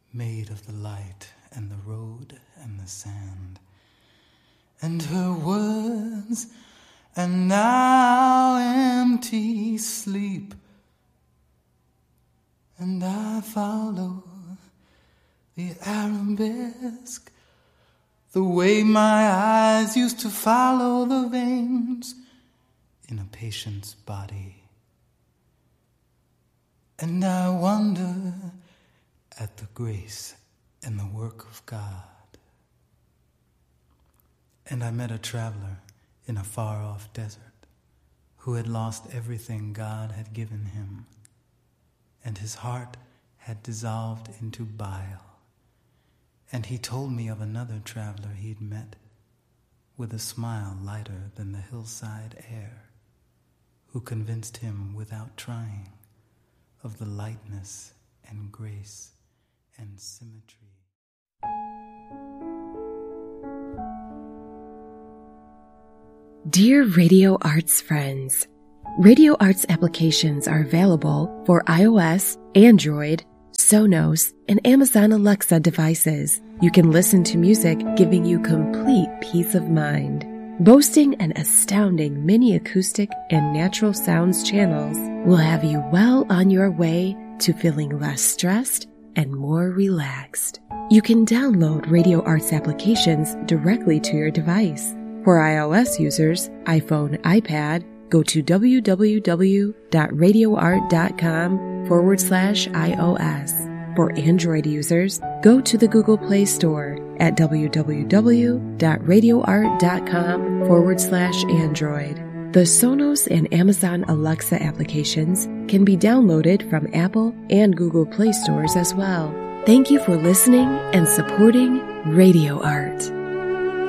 made of the light and the road and the sand. And her words, and now empty sleep. And I follow the arabesque, the way my eyes used to follow the veins in a patient's body. And I wonder at the grace and the work of God. And I met a traveler in a far-off desert who had lost everything God had given him, and his heart had dissolved into bile. And he told me of another traveler he'd met with a smile lighter than the hillside air, who convinced him without trying of the lightness and grace and symmetry. Dear Radio Arts friends, Radio Arts applications are available for iOS, Android, Sonos, and Amazon Alexa devices. You can listen to music giving you complete peace of mind. Boasting an astounding mini acoustic and natural sounds channels will have you well on your way to feeling less stressed and more relaxed. You can download Radio Arts applications directly to your device. For iOS users, iPhone, iPad, go to www.radioart.com/iOS. For Android users, go to the Google Play Store at www.radioart.com/Android. The Sonos and Amazon Alexa applications can be downloaded from Apple and Google Play stores as well. Thank you for listening and supporting Radio Art.